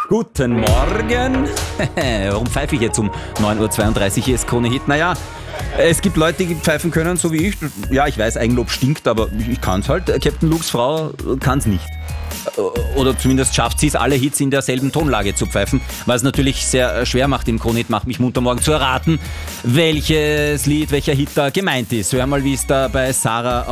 Guten Morgen. Warum pfeife ich jetzt um 9.32 Uhr? Hier ist Krone Hit. Naja, es gibt Leute, die pfeifen können, so wie ich. Ja, ich weiß, Eigenlob stinkt, aber ich kann's halt. Captain Lukes Frau kann's nicht. Oder zumindest schafft sie es, alle Hits in derselben Tonlage zu pfeifen, was natürlich sehr schwer macht im Krone Hit, macht mich munter morgen zu erraten, welches Lied, welcher Hit da gemeint ist. Hör mal, wie es da bei Sarah